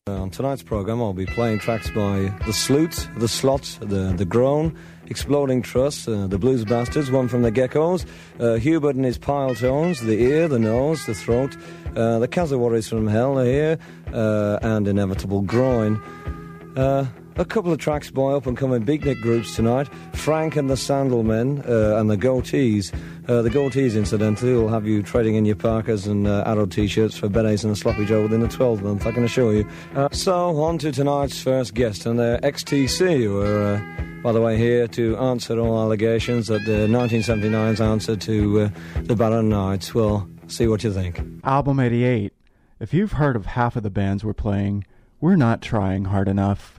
On tonight's programme, I'll be playing tracks by The Sloot, The Slot, The Groan, Exploding Trust, The Blues Bastards, one from The Geckos, Hubert and his Pile Tones, The Ear, The Nose, The Throat, The Cazawaris from Hell, The Ear, and Inevitable Groin. A couple of tracks by up-and-coming beatnik groups tonight, Frank and the Sandalmen and the Goatees. The Goatees, incidentally, will have you trading in your Parkers and Arrow T-shirts for berets and a sloppy Joe within a 12th month, I can assure you. So, on to tonight's first guest, and they're XTC, who are, by the way, here to answer all allegations that the 1979's answer to the Barron Knights. Well, see what you think. Album 88. If you've heard of half of the bands we're playing, we're not trying hard enough.